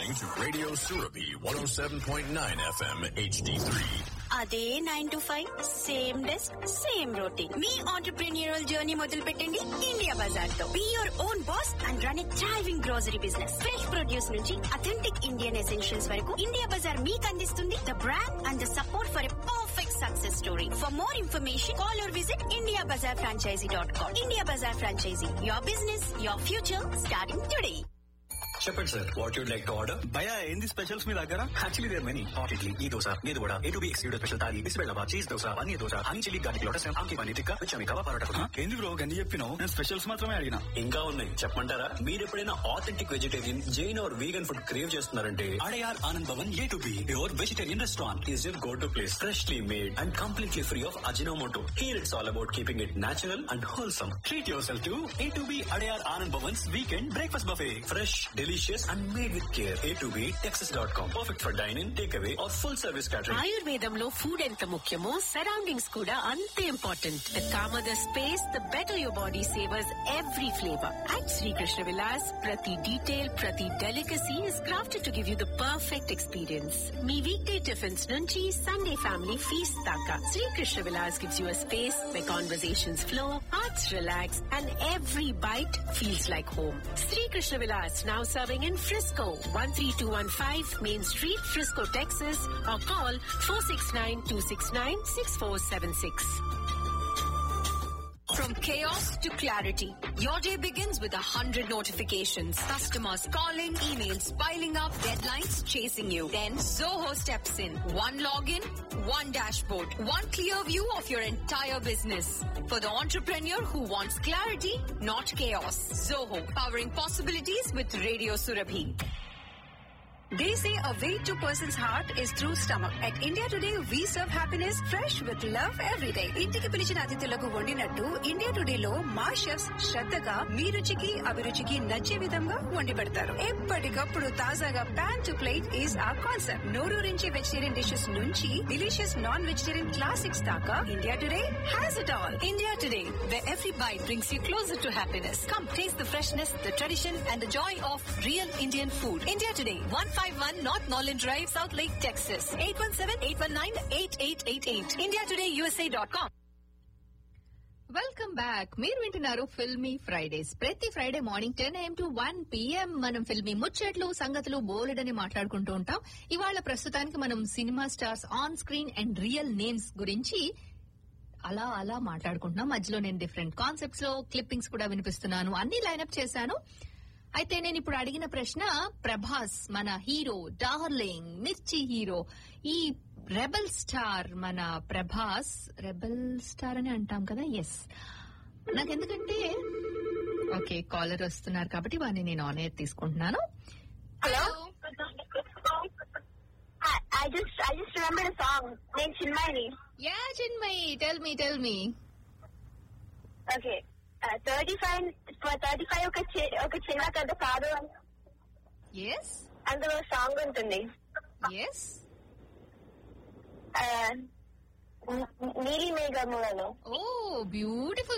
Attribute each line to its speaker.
Speaker 1: listening to Radio Surabhi 107.9 FM HD3.
Speaker 2: అదే 9 to 5 same desk same routine. Me entrepreneurial journey మొదలు పెట్టండి India Bazaar తో. Be your own boss and run a thriving grocery business. Fresh produce నుంచి authentic Indian essentials వరకు India Bazaar మీకు అందిస్తుంది the brand and the support for a perfect success story. For more information call or visit indiabazarfranchisee.com. India Bazaar Franchisee, your business, your future, starting today.
Speaker 3: చెప్పండి sir, what you'd like to order?
Speaker 4: భయ ఏంది specials మీ దగ్గర?
Speaker 3: Actually there many. Hot idli, ఈ దోశ, మీరు కూడా A to B excluded special thali, బిస్బెల్లవా, cheese dosa, paneer dosa, honey chilli garlic lotus, ఆమ్కి paneer tikka, విచమి kebab parotta.
Speaker 4: ఏంది bro గన్ని చెప్పినావు? నేను స్పెషల్స్ మాత్రమే అడిగినా.
Speaker 3: ఇంకా ఉన్నాయి చెప్పమంటారా? మీరు ఎప్పుడైనా authentic vegetarian, Jain are vegan food crave చేస్తున్నారంటే Adyar Anand Bhavan A to B pure vegetarian restaurant is your go to place. Freshly made and completely free of Ajinomoto. Here it's all about keeping it natural and wholesome. Treat your self to A to B Adyar Anand Bhavan's weekend breakfast buffet. Fresh, delicious and made with care. A to B Texas.com. Perfect for dine-in, takeaway or full service catering.
Speaker 5: ఆయుర్వేదంలో food ఎంత ముఖ్యమో surroundings కూడా అంతే important. The comer the space, the better your body savours every flavour. At Srikrishna Vilas ప్రతి detail, ప్రతి delicacy is crafted to give you the perfect experience. Me week day tiffins నుంచి Sunday family feast దాకా, Srikrishna Vilas gives you a space where conversations flow, hearts relax and every bite feels like home. Srikrishna Vilas now serving in Frisco, 13215 Main Street, Frisco, Texas, or call 469-269-6476.
Speaker 6: From chaos to clarity, your day begins with 100 notifications. Customers calling, emails piling up, deadlines chasing you. Then Zoho steps in. One login, one dashboard, one clear view of your entire business. For the entrepreneur who wants clarity, not chaos. Zoho, powering possibilities with Radio Surabhi. They say a way to a person's heart is through stomach. At India Today, we serve happiness fresh with love every day. ఇంటికి పిలిచిన అతిథులకు వండినట్టు India today లో మా chefs శ్రద్ధగా మీ రుచికి అభిరుచికి నచ్చే విధంగా వండి పెడతారు. ఎప్పటికప్పుడు తాజాగా pan to plate is our concept. నోరూరించి vegetarian dishes నుంచి డిలీషియస్ నాన్ వెజిటేరియన్ క్లాసిక్స్ దాకా India today has it all. India Today, where every bite brings you closer to happiness. Come taste the freshness, the tradition and the joy of real Indian food. India Today, 151 North Norland Drive, South Lake, Texas. 817-819-8888. IndiaTodayUSA.com.
Speaker 7: Welcome back. మీరు వింటున్నారు filmy Fridays. ప్రతి Friday morning 10 AM to 1 PM మనం ఫిల్మీ ముచ్చట్లు, సంగతులు బోలెడని మాట్లాడుకుంటూ ఉంటాం. ఇవాళ ప్రస్తుతానికి మనం cinema stars on screen and real names గురించి అలా మాట్లాడుకుంటున్నాం. మధ్యలో నేను డిఫరెంట్ కాన్సెప్ట్స్ లో క్లిప్పింగ్స్ కూడా వినిపిస్తున్నాను. అన్ని లైన్అప్ చేశాను. అయితే నేను ఇప్పుడు అడిగిన ప్రశ్న, ప్రభాస్ మన హీరో, డార్లింగ్, మిర్చి హీరో, ఈ రెబల్ స్టార్ మన ప్రభాస్, రెబల్ స్టార్ అని అంటాం కదా. ఎస్, నాకెందుకంటే ఓకే కాలర్ వస్తున్నారు కాబట్టి వాడిని నేను ఆన్ ఎయిర్ తీసుకుంటున్నాను.
Speaker 2: Hello, I just remembered a song named Chinmayani.
Speaker 7: Yeah Chinmayi, tell me.
Speaker 2: Okay. 35 ఒక చిన్న కథ కాదు.
Speaker 7: ఎస్,
Speaker 2: అందులో సాంగ్ ఉంటుంది.
Speaker 7: ఎస్,
Speaker 2: నీలి మేఘములలో.
Speaker 7: ఓ బ్యూటిఫుల్